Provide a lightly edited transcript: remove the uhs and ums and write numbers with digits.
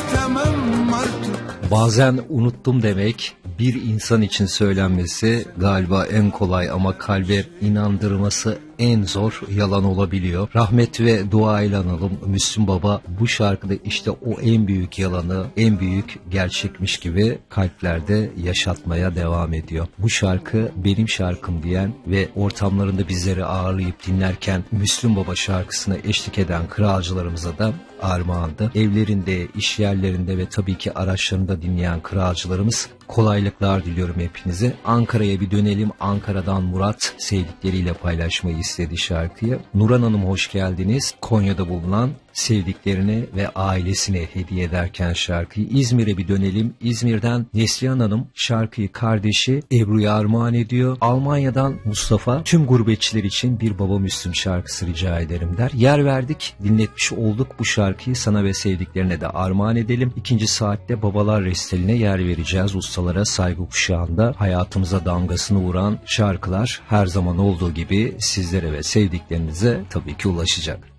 Bazen unuttum demek bir insan için söylenmesi galiba en kolay ama kalbe inandırması en zor yalan olabiliyor. Rahmet ve dua ile analım Müslüm Baba bu şarkıda işte o en büyük yalanı, en büyük gerçekmiş gibi kalplerde yaşatmaya devam ediyor. Bu şarkı benim şarkım diyen ve ortamlarında bizleri ağırlayıp dinlerken Müslüm Baba şarkısına eşlik eden kıraalcılarımıza da armağandı. Evlerinde, iş yerlerinde ve tabii ki araçlarında dinleyen kıraalcılarımız kolaylıklar diliyorum hepinize. Ankara'ya bir dönelim. Ankara'dan Murat sevdikleriyle paylaşmayı istedi şarkıyı. Nuran Hanım hoş geldiniz. Konya'da bulunan sevdiklerine ve ailesine hediye ederken şarkıyı. İzmir'e bir dönelim. İzmir'den Neslihan Hanım şarkıyı kardeşi Ebru'ya armağan ediyor. Almanya'dan Mustafa tüm gurbetçiler için bir Baba Müslüm şarkısı rica ederim der. Yer verdik, dinletmiş olduk. Bu şarkıyı sana ve sevdiklerine de armağan edelim. İkinci saatte babalar restaline yer vereceğiz. Ustalara saygı kuşağında hayatımıza damgasını vuran şarkılar her zaman olduğu gibi sizlere ve sevdiklerinize tabii ki ulaşacak.